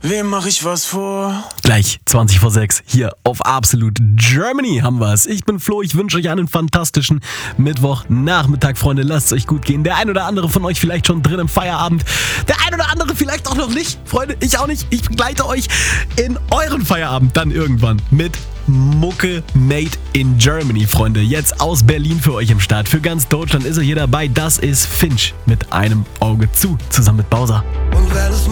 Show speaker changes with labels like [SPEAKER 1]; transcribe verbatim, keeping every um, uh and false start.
[SPEAKER 1] Wem mach ich was vor?
[SPEAKER 2] Gleich zwanzig vor sechs hier auf Absolute Germany haben wir es. Ich bin Flo, ich wünsche euch einen fantastischen Mittwochnachmittag, Freunde. Lasst es euch gut gehen. Der ein oder andere von euch vielleicht schon drin im Feierabend. Der ein oder andere vielleicht auch noch nicht. Freunde, ich auch nicht. Ich begleite euch in euren Feierabend dann irgendwann mit Mucke Made in Germany, Freunde. Jetzt aus Berlin für euch im Start. Für ganz Deutschland ist er hier dabei. Das ist Finch mit einem Auge zu, zusammen mit Bowser.
[SPEAKER 1] Und wer das